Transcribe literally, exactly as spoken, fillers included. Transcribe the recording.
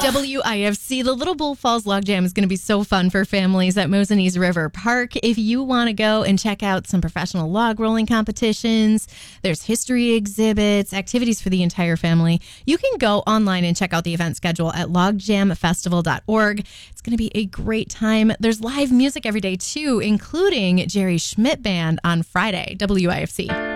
W I F C, the Little Bull Falls Log Jam is going to be so fun for families at Mosinese River Park. If you want to go and check out some professional log rolling competitions, there's history exhibits, activities for the entire family. You can go online and check out the event schedule at log jam festival dot org. It's going to be a great time. There's live music every day, too, including Jerry Schmidt Band on Friday. W I F C.